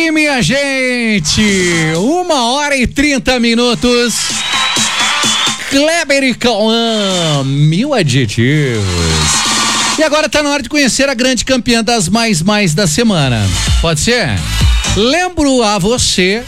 aí, minha gente, 1h30. Kleber e Cauã, 1000 adjetivos. E agora tá na hora de conhecer a grande campeã das mais da semana. Pode ser? Lembro a você.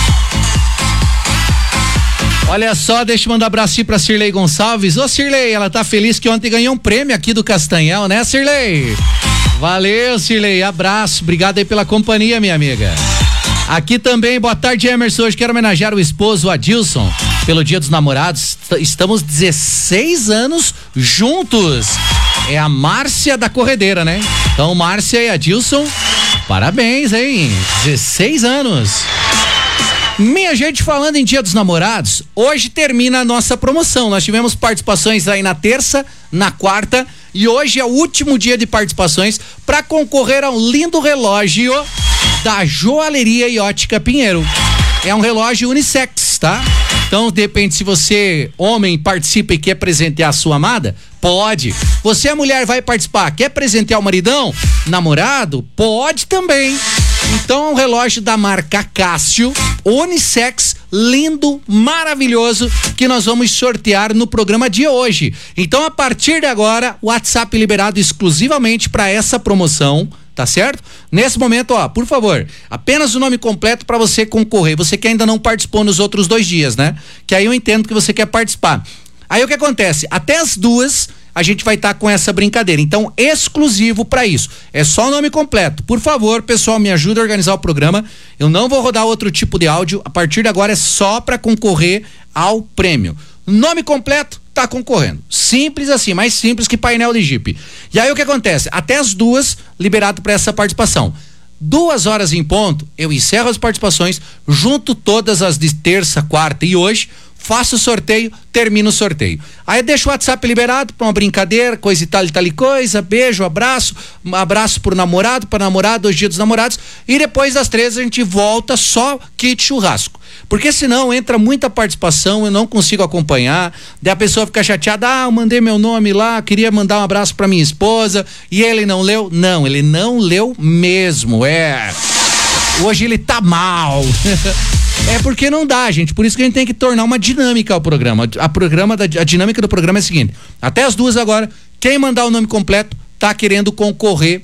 Olha só, deixa eu mandar um abraço pra Cirlei Gonçalves. Ô Cirlei, ela tá feliz que ontem ganhou um prêmio aqui do Castanhal, né, Cirlei? Valeu, Cirlei, abraço, obrigado aí pela companhia, minha amiga. Aqui também, boa tarde, Emerson. Hoje quero homenagear o esposo Adilson pelo Dia dos Namorados. Estamos 16 anos juntos. É a Márcia da Corredeira, né? Então, Márcia e Adilson, parabéns, hein? 16 anos. Minha gente, falando em Dia dos Namorados, hoje termina a nossa promoção. Nós tivemos participações aí na terça, na quarta e hoje é o último dia de participações para concorrer a um lindo relógio da Joalheria e Ótica Pinheiro. É um relógio unissex, tá? Então, de repente, se você, homem, participa e quer presentear a sua amada, pode. Você, a mulher, vai participar, quer presentear o maridão, namorado, pode também. Então, é um relógio da marca Cássio, unissex, lindo, maravilhoso, que nós vamos sortear no programa de hoje. Então, a partir de agora, o WhatsApp liberado exclusivamente para essa promoção, tá certo? Nesse momento, ó, por favor, apenas o nome completo para você concorrer. Você que ainda não participou nos outros 2 dias, né? Que aí eu entendo que você quer participar. Aí o que acontece? Até as 2 a gente vai estar com essa brincadeira. Então, exclusivo para isso. É só o nome completo. Por favor, pessoal, me ajuda a organizar o programa. Eu não vou rodar outro tipo de áudio. A partir de agora é só para concorrer ao prêmio. Nome completo, tá concorrendo. Simples assim, mais simples que painel de Jeep. E aí o que acontece? Até as 2 liberado para essa participação. 2 horas em ponto, eu encerro as participações, junto todas as de terça, quarta e hoje, faço o sorteio, termino o sorteio. Aí deixo o WhatsApp liberado pra uma brincadeira, coisa e tal coisa, beijo, abraço, um abraço pro namorado, pra namorada, hoje Dia dos Namorados, e depois das 3 a gente volta só kit churrasco. Porque senão entra muita participação, eu não consigo acompanhar, daí a pessoa fica chateada, eu mandei meu nome lá, queria mandar um abraço pra minha esposa, e ele não leu? Não, ele não leu mesmo, hoje ele tá mal. É porque não dá, gente. Por isso que a gente tem que tornar uma dinâmica ao programa. A dinâmica do programa é a seguinte: até as 2 agora, quem mandar o nome completo tá querendo concorrer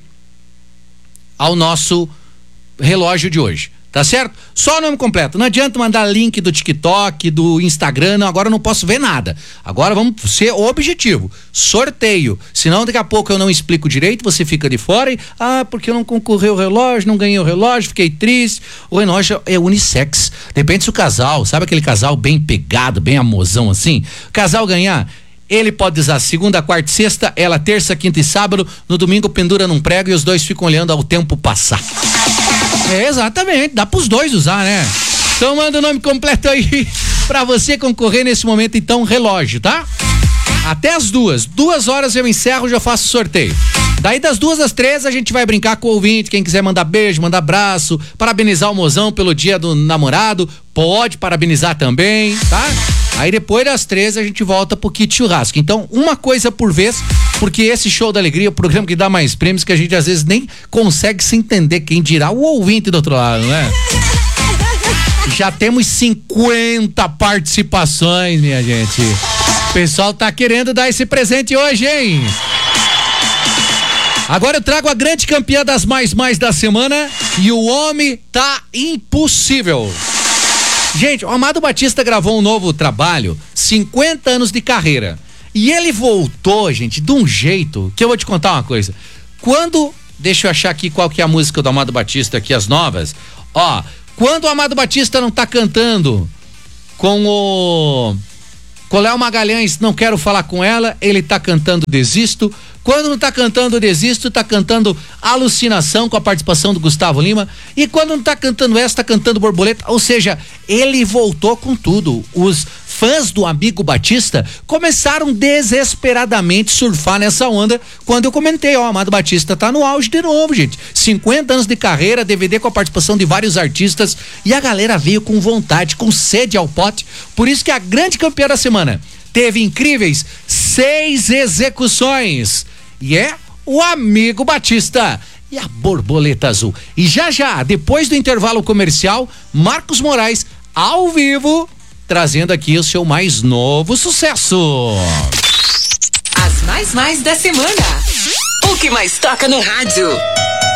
ao nosso relógio de hoje. Tá certo? Só o nome completo. Não adianta mandar link do TikTok, do Instagram. Não, agora eu não posso ver nada. Agora vamos ser objetivo. Sorteio. Senão daqui a pouco eu não explico direito, você fica de fora e, porque eu não concorri ao relógio, não ganhei o relógio, fiquei triste. O relógio é unissex. Depende se o casal, sabe aquele casal bem pegado, bem amozão assim? O casal ganhar, ele pode usar segunda, quarta e sexta, ela terça, quinta e sábado, no domingo pendura num prego e os dois ficam olhando ao tempo passar. Exatamente, dá pros 2 usar, né? Então manda o nome completo aí pra você concorrer nesse momento, então, relógio, tá? Até as 2 horas eu encerro, já faço sorteio. Daí das 2 às 3 a gente vai brincar com o ouvinte, quem quiser mandar beijo, mandar abraço, parabenizar o mozão pelo Dia do Namorado, pode parabenizar também, tá? Aí depois das 3 a gente volta pro kit churrasco. Então, uma coisa por vez, porque esse Show da Alegria é o programa que dá mais prêmios, que a gente às vezes nem consegue se entender, quem dirá o ouvinte do outro lado, né? Já temos 50 participações, minha gente. O pessoal tá querendo dar esse presente hoje, hein? Agora eu trago a grande campeã das mais da semana e o homem tá impossível. Gente, o Amado Batista gravou um novo trabalho, 50 anos de carreira. E ele voltou, gente, de um jeito que eu vou te contar uma coisa. Deixa eu achar aqui qual que é a música do Amado Batista aqui, as novas. Ó, quando o Amado Batista não tá cantando com o Léo Magalhães, não quero falar com ela, ele tá cantando Desisto. Quando não tá cantando Desisto, tá cantando Alucinação, com a participação do Gustavo Lima. E quando não tá cantando essa, tá cantando Borboleta. Ou seja, ele voltou com tudo. Os fãs do Amigo Batista começaram desesperadamente surfar nessa onda quando eu comentei, Amado Batista tá no auge de novo, gente. 50 anos de carreira, DVD com a participação de vários artistas, e a galera veio com vontade, com sede ao pote. Por isso que a grande campeã da semana teve incríveis 6 execuções. E é o Amigo Batista. e a borboleta azul. E já, depois do intervalo comercial, Marcos Moraes, ao vivo, trazendo aqui o seu mais novo sucesso. As mais da semana. O que mais toca no rádio.